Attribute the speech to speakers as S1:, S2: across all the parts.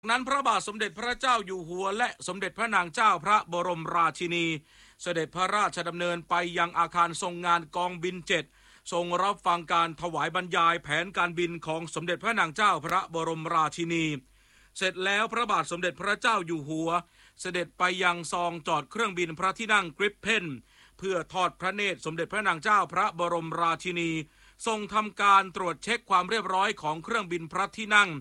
S1: นั้นพระบาทสมเด็จพระเจ้าอยู่หัวและสมเด็จพระนางเจ้าพระบรมราชินีเสด็จพระราชดำเนินไปยังอาคารทรงงานกองบิน7ทรงรับฟังการถวายบรรยายแผนการบินของสมเด็จพระนางเจ้าพระบรมราชินีเสร็จแล้วพระบาทสมเด็จพระเจ้าอยู่หัวเสด็จไปยังซองจอดเครื่องบินพระที่นั่งกริปเพนเพื่อทอดพระเนตรสมเด็จพระนางเจ้าพระบรมราชินีทรงทำการตรวจเช็คความเรียบร้อยของเครื่องบินพระที่นั่ง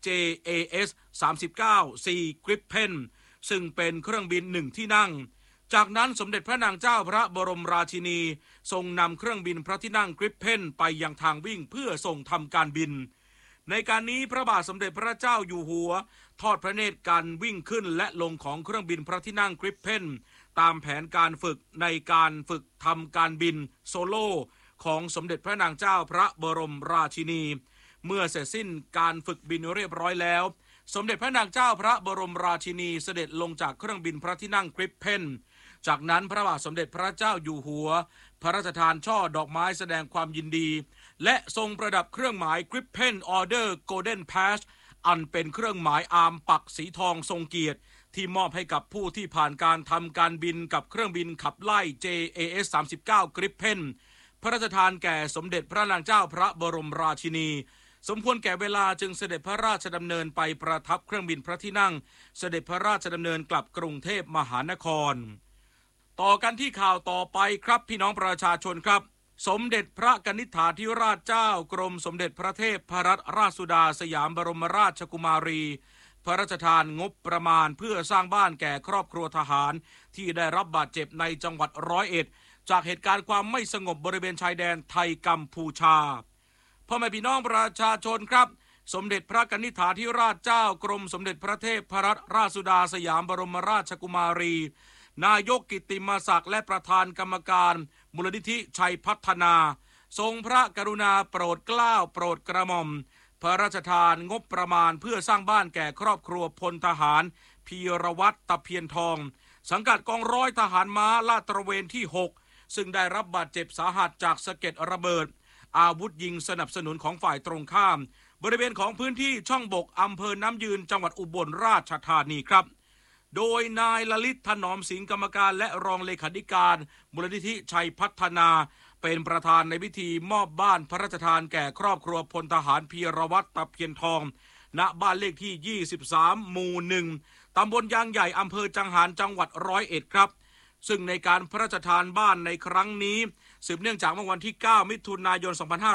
S1: JAS 39 C Gripen ซึ่งเป็นเครื่องบิน1ที่นั่งจากนั้นสมเด็จพระนางเจ้าพระบรมราชินีทรงนำเครื่องบินพระที่นั่ง Gripen ไปยังทางวิ่งเพื่อส่งทำการบินในการนี้พระบาทสมเด็จพระเจ้าอยู่หัวทอดพระเนตรการวิ่งขึ้นและลงของเครื่องบินพระที่นั่ง Gripen ตามแผนการฝึกในการฝึกทำการบินโซโล่ของสมเด็จพระนางเจ้าพระบรมราชินีเมื่อเสร็จสิ้นการฝึกบินเรียบร้อยแล้วสมเด็จพระนางเจ้าพระบรมราชินีเสด็จลงจากเครื่องบินพระที่นั่งกริปเพนจากนั้นพระบาทสมเด็จพระเจ้าอยู่หัวพระราชทานช่อดอกไม้แสดงความยินดีและทรงประดับเครื่องหมายกริปเพนออเดอร์โกลเด้นพาสอันเป็นเครื่องหมายอาร์มปักสีทองทรงเกียรติที่มอบให้กับผู้ที่ผ่านการทำการบินกับเครื่องบินขับไล่ JAS 39 Gripen พระราชทานแก่สมเด็จพระนางเจ้าพระบรมราชินีสมควรแก่เวลาจึงเสด็จพระราชดำเนินไปประทับเครื่องบินพระที่นั่งเสด็จพระราชดำเนินกลับกรุงเทพมหานครต่อกันที่ข่าวต่อไปครับพี่น้องประชาชนครับสมเด็จพระกนิษฐาธิราชเจ้ากรมสมเด็จพระเทพรัตนราชสุดาสยามบรมราชกุมารีพระราชทานงบประมาณเพื่อสร้างบ้านแก่ครอบครัวทหารที่ได้รับบาดเจ็บในจังหวัด101จากเหตุการณ์ความไม่สงบบริเวณชายแดนไทยกัมพูชาพ่อแม่พี่น้องประชาชนครับสมเด็จพระกนิษฐาธิราชเจ้ากรมสมเด็จพระเทพรัตนราชสุดาสยามบรมราชกุมารีนายกกิตติมศักดิ์และประธานกรรมการมูลนิธิชัยพัฒนาทรงพระกรุณาโปรดเกล้าโปรดกระหม่อมพระราชทานงบประมาณเพื่อสร้างบ้านแก่ครอบครัวพลทหารพีรวัตรตะเพียนทองสังกัดกองร้อยทหารม้าลาดตระเวนที่6ซึ่งได้รับบาดเจ็บสาหัสจากสะเก็ดระเบิดอาวุธยิงสนับสนุนของฝ่ายตรงข้ามบริเวณของพื้นที่ช่องบกอำเภอน้ำยืนจังหวัดอุบลราชธานีครับโดยนายลลิตถนอมสิงห์กรรมการและรองเลขาธิการมูลนิธิชัยพัฒนาเป็นประธานในพิธีมอบบ้านพระราชทานแก่ครอบครัวพลทหารพีรวัตรตะเพียนทองณบ้านเลขที่23หมู่1ตำบลยางใหญ่อำเภอจังหารจังหวัด101ครับซึ่งในการพระราชทานบ้านในครั้งนี้สืบเนื่องจากเมื่อวันที่9มิถุนายน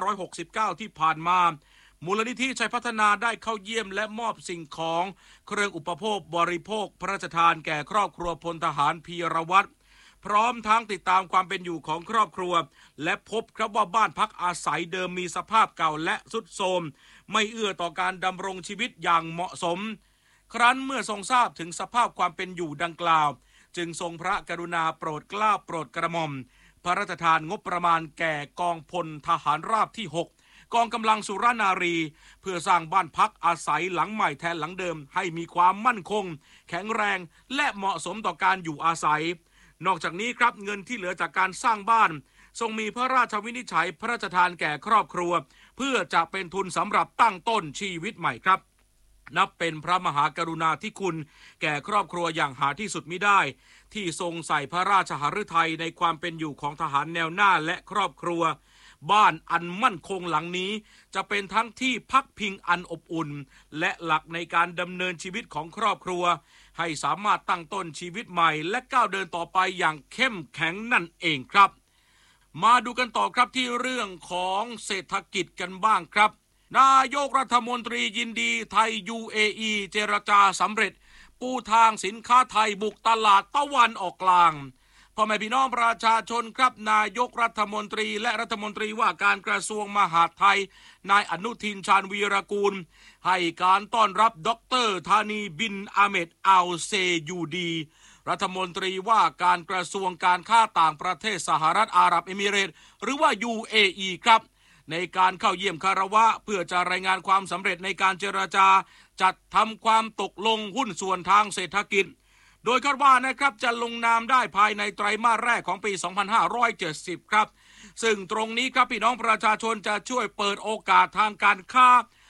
S1: 2569ที่ผ่านมามูลนิธิชัยพัฒนาได้เข้าเยี่ยมและมอบสิ่งของเครื่องอุปโภคบริโภคพระราชทานแก่ครอบครัวพลทหารพีรวัตรพร้อมทั้งติดตามความเป็นอยู่ของครอบครัวและพบครับว่าบ้านพักอาศัยเดิมมีสภาพเก่าและทรุดโทรมไม่เอื้อต่อการดำรงชีวิตอย่างเหมาะสมครั้นเมื่อทรงทราบถึงสภาพความเป็นอยู่ดังกล่าวจึงทรงพระกรุณาโปรดเกล้าโปรดกระหม่อมพระราชทานงบประมาณแก่กองพลทหารราบที่6กองกำลังสุรนารีเพื่อสร้างบ้านพักอาศัยหลังใหม่แทนหลังเดิมให้มีความมั่นคงแข็งแรงและเหมาะสมต่อการอยู่อาศัยนอกจากนี้ครับเงินที่เหลือจากการสร้างบ้านทรงมีพระราชวินิจฉัยพระราชทานแก่ครอบครัวเพื่อจะเป็นทุนสำหรับตั้งต้นชีวิตใหม่ครับนับเป็นพระมหากรุณาธิคุณแก่ครอบครัวอย่างหาที่สุดมิได้ที่ทรงใส่พระราชหฤทัยในความเป็นอยู่ของทหารแนวหน้าและครอบครัวบ้านอันมั่นคงหลังนี้จะเป็นทั้งที่พักพิงอันอบอุ่นและหลักในการดำเนินชีวิตของครอบครัวให้สามารถตั้งต้นชีวิตใหม่และก้าวเดินต่อไปอย่างเข้มแข็งนั่นเองครับมาดูกันต่อครับที่เรื่องของเศรษฐกิจกันบ้างครับนายกรัฐมนตรียินดีไทย UAE เจรจาสำเร็จปูทางสินค้าไทยบุกตลาดตะวันออกกลางพ่อแม่พี่น้องประชาชนครับนายกรัฐมนตรีและรัฐมนตรีว่าการกระทรวงมหาดไทยนายอนุทินชาญวีรกูลให้การต้อนรับดร.ธานีบินอาเมดอัลเซยูดีรัฐมนตรีว่าการกระทรวงการค้าต่างประเทศสหรัฐอาหรับเอมิเรตส์หรือว่า UAE ครับในการเข้าเยี่ยมคารวะเพื่อจะรายงานความสำเร็จในการเจรจาจัดทำความตกลงหุ้นส่วนทางเศรษฐกิจโดยคาดว่านะครับจะลงนามได้ภายในไตรมาสแรกของปี2570ครับซึ่งตรงนี้ครับพี่น้องประชาชนจะช่วยเปิดโอกาสทางการค้า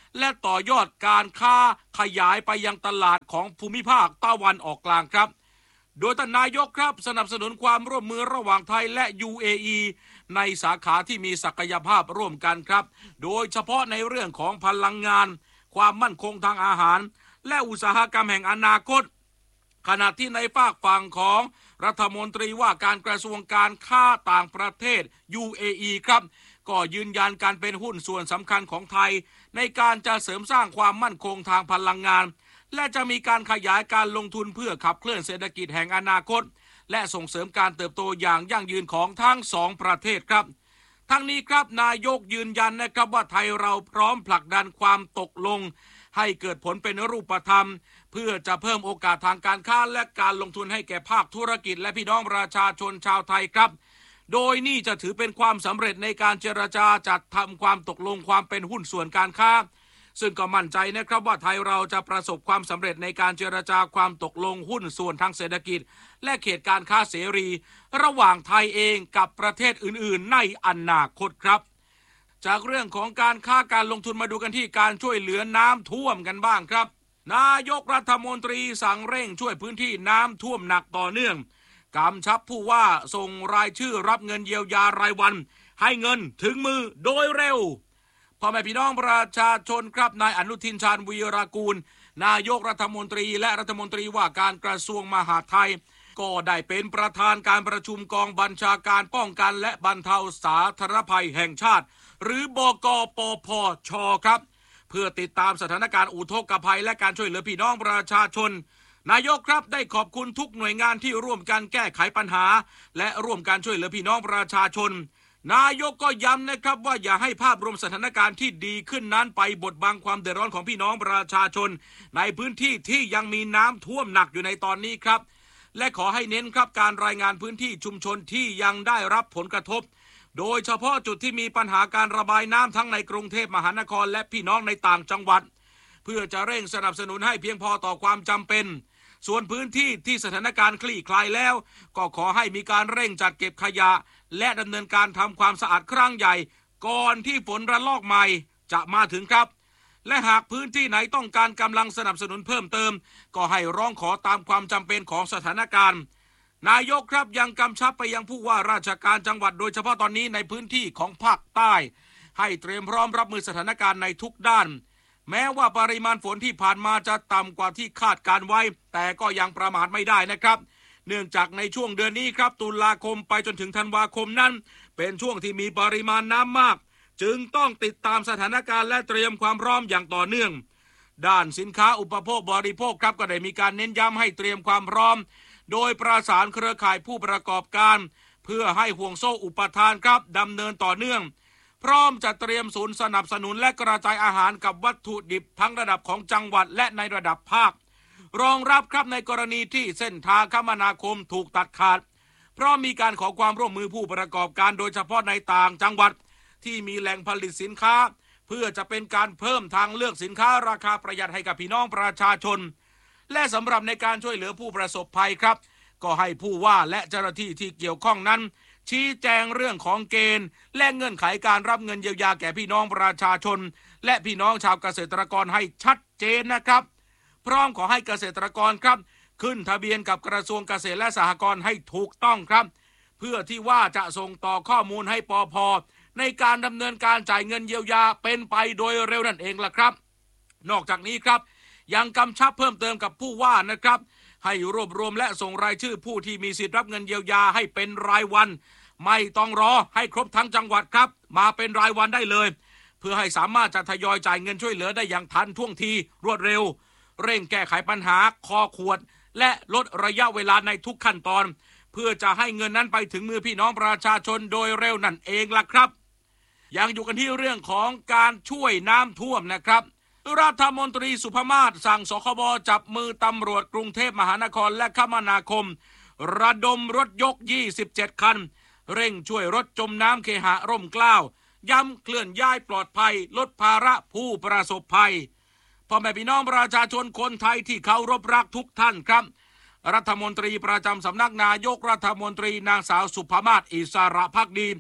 S1: และต่อยอดการค้าขยายไปยังตลาดของภูมิภาคตะวันออกกลางครับโดยท่านนายกครับสนับสนุนความร่วมมือระหว่างไทยและ UAE ในสาขาที่มีศักยภาพร่วมกันครับโดยเฉพาะในเรื่องของพลังงานความมั่นคงทางอาหารและอุตสาหกรรมแห่งอนาคตขณะที่ในฝากฝั่งของรัฐมนตรีว่าการกระทรวงการค้าต่างประเทศ UAE ครับก็ยืนยันการเป็นหุ้นส่วนสำคัญของไทยในการจะเสริมสร้างความมั่นคงทางพลังงานและจะมีการขยายการลงทุนเพื่อขับเคลื่อนเศรษฐกิจแห่งอนาคตและส่งเสริมการเติบโตอย่างยั่งยืนของทั้งสองประเทศครับทั้งนี้ครับนายกยืนยันนะครับว่าไทยเราพร้อมผลักดันความตกลงให้เกิดผลเป็นรูปธรรมเพื่อจะเพิ่มโอกาสทางการค้าและการลงทุนให้แก่ภาคธุรกิจและพี่น้องประชาชนชาวไทยครับโดยนี่จะถือเป็นความสำเร็จในการเจรจาจัดทำความตกลงความเป็นหุ้นส่วนการค้าซึ่งก็มั่นใจนะครับว่าไทยเราจะประสบความสำเร็จในการเจรจาความตกลงหุ้นส่วนทางเศรษฐกิจและเขตการค้าเสรีระหว่างไทยเองกับประเทศอื่นๆในอนาคตครับจากเรื่องของการค้าการลงทุนมาดูกันที่การช่วยเหลือน้ำท่วมกันบ้างครับนายกรัฐมนตรีสั่งเร่งช่วยพื้นที่น้ำท่วมหนักต่อเนื่องกำชับผู้ว่าส่งรายชื่อรับเงินเยียวยารายวันให้เงินถึงมือโดยเร็วพ่อแม่พี่น้องประชาชนครับนายอนุทินชาญวีรกูลนายกรัฐมนตรีและรัฐมนตรีว่าการกระทรวงมหาดไทยก็ได้เป็นประธานการประชุมกองบัญชาการป้องกันและบรรเทาสาธารณภัยแห่งชาติหรือบกปพชครับเพื่อติดตามสถานการณ์อุทกภัยและการช่วยเหลือพี่น้องประชาชนนายกครับได้ขอบคุณทุกหน่วยงานที่ร่วมกันแก้ไขปัญหาและร่วมกันช่วยเหลือพี่น้องประชาชนนายกก็ย้ำนะครับว่าอย่าให้ภาพรวมสถานการณ์ที่ดีขึ้นนั้นไปบดบังความเดือดร้อนของพี่น้องประชาชนในพื้นที่ที่ยังมีน้ำท่วมหนักอยู่ในตอนนี้ครับและขอให้เน้นครับการรายงานพื้นที่ชุมชนที่ยังได้รับผลกระทบโดยเฉพาะจุดที่มีปัญหาการระบายน้ำทั้งในกรุงเทพมหานครและพี่น้องในต่างจังหวัดเพื่อจะเร่งสนับสนุนให้เพียงพอต่อความจำเป็นส่วนพื้นที่ที่สถานการณ์คลี่คลายแล้วก็ขอให้มีการเร่งจัดเก็บขยะและดำเนินการทำความสะอาดครั้งใหญ่ก่อนที่ฝนระลอกใหม่จะมาถึงครับและหากพื้นที่ไหนต้องการกำลังสนับสนุนเพิ่มเติมก็ให้ร้องขอตามความจำเป็นของสถานการณ์นายกครับยังกำชับไปยังผู้ว่าราชการจังหวัดโดยเฉพาะตอนนี้ในพื้นที่ของภาคใต้ให้เตรียมพร้อมรับมือสถานการณ์ในทุกด้านแม้ว่าปริมาณฝนที่ผ่านมาจะต่ำกว่าที่คาดการไว้แต่ก็ยังประมาทไม่ได้นะครับเนื่องจากในช่วงเดือนนี้ครับตุลาคมไปจนถึงธันวาคมนั้นเป็นช่วงที่มีปริมาณน้ำมากจึงต้องติดตามสถานการณ์และเตรียมความพร้อมอย่างต่อเนื่องด้านสินค้าอุปโภคบริโภคครับก็ได้มีการเน้นย้ำให้เตรียมความพร้อมโดยประสานเครือข่ายผู้ประกอบการเพื่อให้ห่วงโซ่อุปทานครับดำเนินต่อเนื่องพร้อมจะเตรียมศูนย์สนับสนุนและกระจายอาหารกับวัตถุดิบทั้งระดับของจังหวัดและในระดับภาครองรับครับในกรณีที่เส้นทางคมนาคมถูกตัดขาดเพราะมีการขอความร่วมมือผู้ประกอบการโดยเฉพาะในต่างจังหวัดที่มีแหล่งผลิตสินค้าเพื่อจะเป็นการเพิ่มทางเลือกสินค้าราคาประหยัดให้กับพี่น้องประชาชนและสำหรับในการช่วยเหลือผู้ประสบภัยครับก็ให้ผู้ว่าและเจ้าหน้าที่ที่เกี่ยวข้องนั้นชี้แจงเรื่องของเกณฑ์และเงื่อนไขการรับเงินเยียวยาแก่พี่น้องประชาชนและพี่น้องชาวเกษตรกรให้ชัดเจนนะครับพร้อมขอให้เกษตรกรครับขึ้นทะเบียนกับกระทรวงเกษตรและสหกรณ์ให้ถูกต้องครับเพื่อที่ว่าจะส่งต่อข้อมูลให้ปภ.ในการดำเนินการจ่ายเงินเยียวยาเป็นไปโดยเร็วนั่นเองล่ะครับนอกจากนี้ครับยังกำชับเพิ่มเติมกับผู้ว่านะครับให้รวบรวมและส่งรายชื่อผู้ที่มีสิทธิ์รับเงินเยียวยาให้เป็นรายวันไม่ต้องรอให้ครบทั้งจังหวัดครับมาเป็นรายวันได้เลยเพื่อให้สามารถจะทยอยจ่ายเงินช่วยเหลือได้อย่างทันท่วงทีรวดเร็วเร่งแก้ไขปัญหาคอขวดและลดระยะเวลาในทุกขั้นตอนเพื่อจะให้เงินนั้นไปถึงมือพี่น้องประชาชนโดยเร็วนั่นเองล่ะครับยังอยู่กันที่เรื่องของการช่วยน้ำท่วมนะครับรัฐมนตรีสุภมาศสั่งสคบจับมือตำรวจกรุงเทพมหานครและคมนาคมระดมรถยก27คันเร่งช่วยรถจมน้ำเคหะร่มเกล้าย้ำเคลื่อนย้ายปลอดภัยลดภาระผู้ประสบภัยพ่อแม่พี่น้องประชาชนคนไทยที่เคารพรักทุกท่านครับรัฐมนตรีประจำสำนักนายกรัฐมนตรีนางสาวสุภมาศอิสระภักดี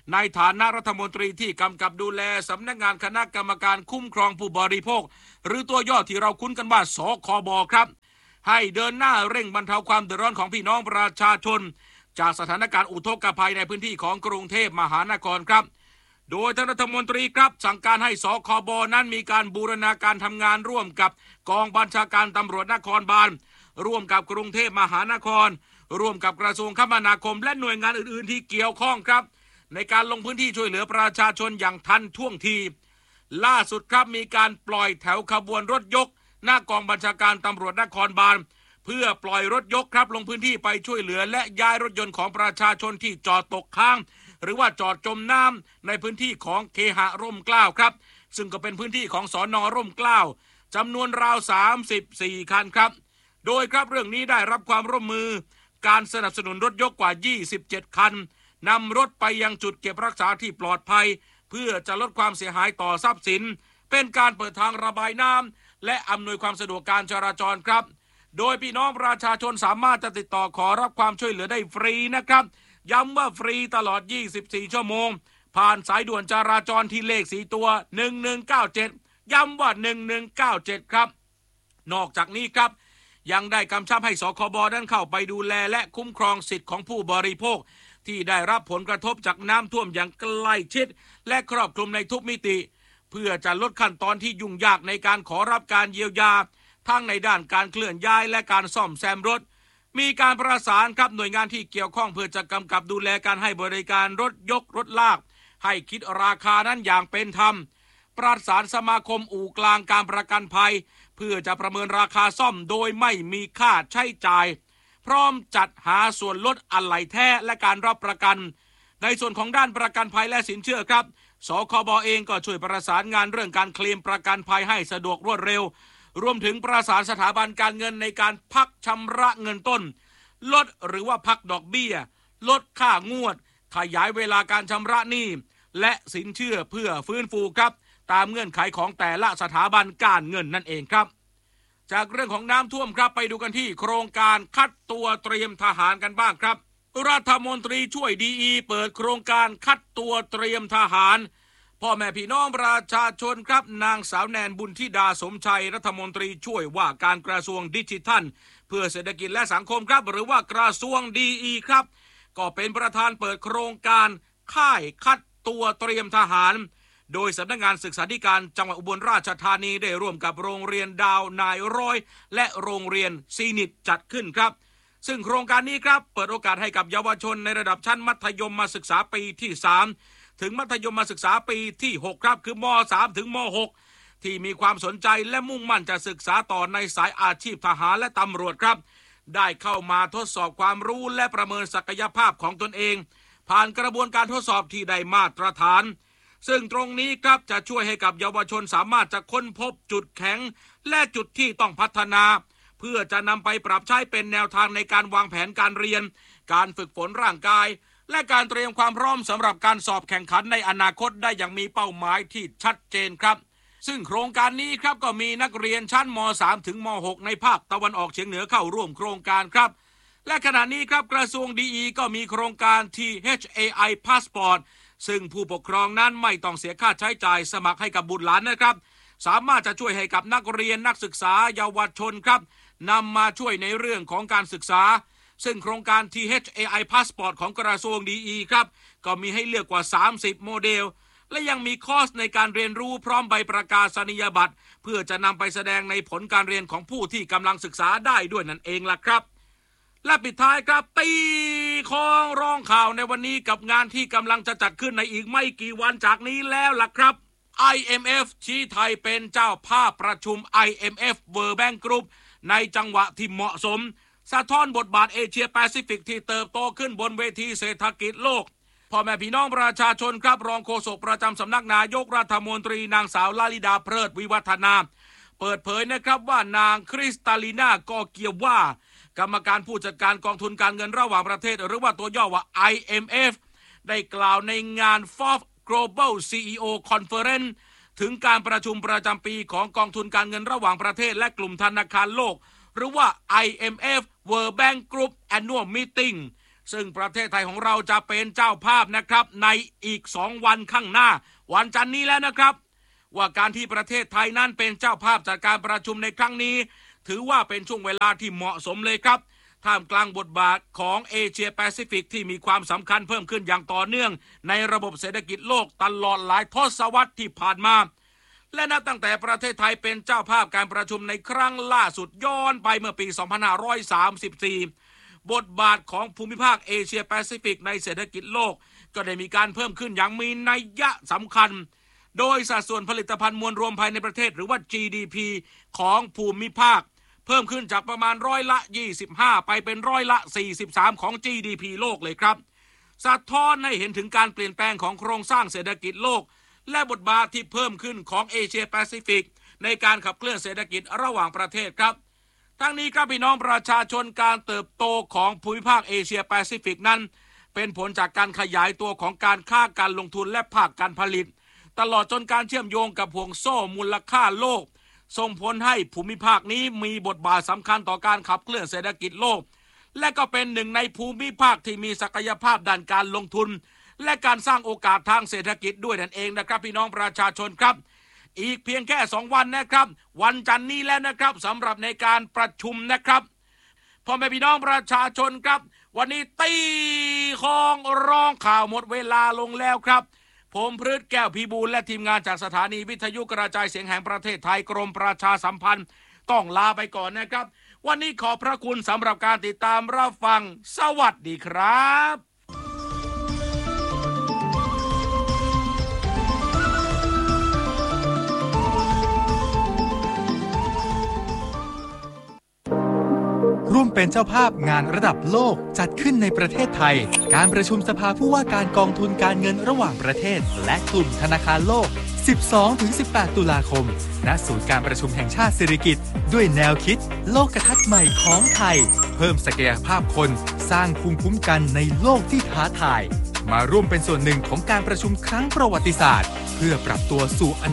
S1: ในฐานะรัฐมนตรีที่กำกับดูแลสำนักงานคณะกรรมการคุ้มครองผู้บริโภคหรือตัวย่อที่เราคุ้นกันว่าสคบครับให้เดินหน้าเร่งบรรเทาความเดือดร้อนของพี่น้องประชาชนจากสถานการณ์อุทกภัยในพื้นที่ของกรุงเทพมหานครครับโดยท่านรัฐมนตรีครับสั่งการให้สคบนั้นมีการบูรณาการทำงานร่วมกับกองบัญชาการตำรวจนครบาลร่วมกับกรุงเทพมหานครร่วมกับกระทรวงคมนาคมและหน่วยงานอื่นๆที่เกี่ยวข้องครับในการลงพื้นที่ช่วยเหลือประชาชนอย่างทันท่วงทีล่าสุดครับมีการปล่อยแถวขบวนรถยกหน้ากองบัญชาการตำรวจนครบาลเพื่อปล่อยรถยกครับลงพื้นที่ไปช่วยเหลือและย้ายรถยนต์ของประชาชนที่จอดตกค้างหรือว่าจอดจมน้ำในพื้นที่ของเคหะร่มเกล้าครับซึ่งก็เป็นพื้นที่ของสน.ร่มเกล้าจำนวนราว34คันครับโดยครับเรื่องนี้ได้รับความร่วมมือการสนับสนุนรถยกกว่า27คันนำรถไปยังจุดเก็บรักษาที่ปลอดภัยเพื่อจะลดความเสียหายต่อทรัพย์สินเป็นการเปิดทางระบายน้ำและอำนวยความสะดวกการจราจรครับโดยพี่น้องประชาชนสามารถจะติดต่อขอรับความช่วยเหลือได้ฟรีนะครับย้ำว่าฟรีตลอด24ชั่วโมงผ่านสายด่วนจราจรที่เลข4ตัว1197ย้ำว่า1197ครับนอกจากนี้ครับยังได้กำชับให้สคบนั้นเข้าไปดูแลและคุ้มครองสิทธิของผู้บริโภคที่ได้รับผลกระทบจากน้ำท่วมอย่างใกล้ชิดและครอบคลุมในทุกมิติเพื่อจะลดขั้นตอนที่ยุ่งยากในการขอรับการเยียวยาทั้งในด้านการเคลื่อนย้ายและการซ่อมแซมรถมีการประสานครับหน่วยงานที่เกี่ยวข้องเพื่อจะกำกับดูแลการให้บริการรถยกรถลากให้คิดราคานั้นอย่างเป็นธรรมประสานสมาคมอู่กลางการประกันภัยเพื่อจะประเมินราคาซ่อมโดยไม่มีค่าใช้จ่ายพร้อมจัดหาส่วนลดอะไหล่แท้และการรับประกันในส่วนของด้านประกันภัยและสินเชื่อครับสคบเองก็ช่วยประสานงานเรื่องการเคลมประกันภัยให้สะดวกรวดเร็วรวมถึงประสานสถาบันการเงินในการพักชำระเงินต้นลดหรือว่าพักดอกเบี้ยลดค่างวดขยายเวลาการชำระหนี้และสินเชื่อเพื่อฟื้นฟูครับตามเงื่อนไขของแต่ละสถาบันการเงินนั่นเองครับจากเรื่องของน้ำท่วมครับไปดูกันที่โครงการคัดตัวเตรียมทหารกันบ้างครับรัฐมนตรีช่วยดีเปิดโครงการคัดตัวเตรียมทหารพ่อแม่พี่น้องประชาชนครับนางสาวแนนบุญธิดาสมชัยรัฐมนตรีช่วยว่าการกระทรวงดิจิทัลเพื่อเศรษฐกิจและสังคมครับหรือว่ากระทรวงดีครับก็เป็นประธานเปิดโครงการค่ายคัดตัวเตรียมทหารโดยสำนักงานศึกษาธิการจังหวัดอุบลราชธานีได้ร่วมกับโรงเรียนดาวนายร้อยและโรงเรียนซีนิตจัดขึ้นครับซึ่งโครงการนี้ครับเปิดโอกาสให้กับเยาวชนในระดับชั้นมัธยมศึกษาปีที่3ถึงมัธยมศึกษาปีที่6ครับคือม.3 ถึงม.6 ที่มีความสนใจและมุ่งมั่นจะศึกษาต่อในสายอาชีพทหารและตำรวจครับได้เข้ามาทดสอบความรู้และประเมินศักยภาพของตนเองผ่านกระบวนการทดสอบที่ได้มาตรฐานซึ่งตรงนี้ครับจะช่วยให้กับเยาวชนสามารถจะค้นพบจุดแข็งและจุดที่ต้องพัฒนาเพื่อจะนำไปปรับใช้เป็นแนวทางในการวางแผนการเรียนการฝึกฝนร่างกายและการเตรียมความพร้อมสำหรับการสอบแข่งขันในอนาคตได้อย่างมีเป้าหมายที่ชัดเจนครับซึ่งโครงการนี้ครับก็มีนักเรียนชั้นม.3 ถึงม.6 ในภาคตะวันออกเฉียงเหนือเข้าร่วมโครงการครับและขณะนี้ครับกระทรวงดีก็มีโครงการ THAI Passport ซึ่งผู้ปกครองนั้นไม่ต้องเสียค่าใช้จ่ายสมัครให้กับบุตรหลานนะครับสามารถจะช่วยให้กับนักเรียนนักศึกษาเยาวชนครับนำมาช่วยในเรื่องของการศึกษาซึ่งโครงการ THAI Passport ของกระทรวงดีครับก็มีให้เลือกกว่า30โมเดลและยังมีคอร์สในการเรียนรู้พร้อมใบประกาศนียบัตรเพื่อจะนำไปแสดงในผลการเรียนของผู้ที่กำลังศึกษาได้ด้วยนั่นเองล่ะครับและปิดท้ายครับตีของร้องข่าวในวันนี้กับงานที่กำลังจะจัดขึ้นในอีกไม่กี่วันจากนี้แล้วล่ะครับ IMF ชี้ไทยเป็นเจ้าภาพประชุม IMF World Bank Group ในจังหวะที่เหมาะสมสะท้อนบทบาทเอเชียแปซิฟิกที่เติบโตขึ้นบนเวทีเศรษฐกิจโลกพ่อแม่พี่น้องประชาชนครับรองโฆษกประจำสำนักนายกรัฐมนตรีนางสาวลลิดาเพลิดวิวัฒนาเปิดเผยนะครับว่านางคริสตาลีนากอเกียว่ากรรมการผู้จัดการกองทุนการเงินระหว่างประเทศหรือว่าตัวย่อว่า IMF ได้กล่าวในงาน Fourth Global CEO Conference ถึงการประชุมประจำปีของกองทุนการเงินระหว่างประเทศและกลุ่มธนาคารโลกหรือว่า IMF World Bank Group Annual Meeting ซึ่งประเทศไทยของเราจะเป็นเจ้าภาพนะครับในอีก2 วันข้างหน้าวันจันทร์นี้แล้วนะครับว่าการที่ประเทศไทยนั้นเป็นเจ้าภาพจัดการประชุมในครั้งนี้ถือว่าเป็นช่วงเวลาที่เหมาะสมเลยครับท่ามกลางบทบาทของเอเชียแปซิฟิกที่มีความสำคัญเพิ่มขึ้นอย่างต่อเนื่องในระบบเศรษฐกิจโลกตลอดหลายทศวรรษที่ผ่านมาและนับตั้งแต่ประเทศไทยเป็นเจ้าภาพการประชุมในครั้งล่าสุดย้อนไปเมื่อปี 2534 บทบาทของภูมิภาคเอเชียแปซิฟิกในเศรษฐกิจโลกก็ได้มีการเพิ่มขึ้นอย่างมีนัยยะสำคัญโดยสัดส่วนผลิตภัณฑ์มวลรวมภายในประเทศหรือว่า GDP ของภูมิภาคเพิ่มขึ้นจากประมาณ25%ไปเป็น43%ของ GDP โลกเลยครับสะท้อนให้เห็นถึงการเปลี่ยนแปลงของโครงสร้างเศรษฐกิจโลกและบทบาทที่เพิ่มขึ้นของเอเชียแปซิฟิกในการขับเคลื่อนเศรษฐกิจระหว่างประเทศครับทั้งนี้ครับพี่น้องประชาชนการเติบโตของภูมิภาคเอเชียแปซิฟิกนั้นเป็นผลจากการขยายตัวของการค้าการลงทุนและภาคการผลิตตลอดจนการเชื่อมโยงกับห่วงโซ่มูลค่าโลกส่งผลให้ภูมิภาคนี้มีบทบาทสำคัญต่อการขับเคลื่อนเศรษฐกิจโลกและก็เป็นหนึ่งในภูมิภาคที่มีศักยภาพด้านการลงทุนและการสร้างโอกาสทางเศรษฐกิจด้วยนั่นเองนะครับพี่น้องประชาชนครับอีกเพียงแค่2 วันนะครับวันจันทร์นี้แล้วนะครับสำหรับในการประชุมนะครับพ่อแม่พี่น้องประชาชนครับวันนี้ตีของร้องข่าวหมดเวลาลงแล้วครับผมพฤทธิ์แก้วพิบูลและทีมงานจากสถานีวิทยุกระจายเสียงแห่งประเทศไทยกรมประชาสัมพันธ์ต้องลาไปก่อนนะครับวันนี้ขอบพระคุณสำหรับการติดตามรับฟังสวัสดีครับ
S2: ร่วมเป็นเจ้าภาพงานระดับโลกจัดขึ้นในประเทศไทยการประชุมสภาผู้ว่าการกองทุนการเงินระหว่างประเทศและกลุ่มธนาคารโลก 12-18 ตุลาคมณศูนย์การประชุมแห่งชาติสิริกิติ์ด้วยแนวคิดโลกทัศน์ใหม่ของไทยเพิ่มศักยภาพคนสร้างภูมิคุ้มกันในโลกที่ท้าทายมาร่วมเป็นส่วนหนึ่งของการประชุมครั้งประวัติศาสตร์เพื่อปรับตัวสู่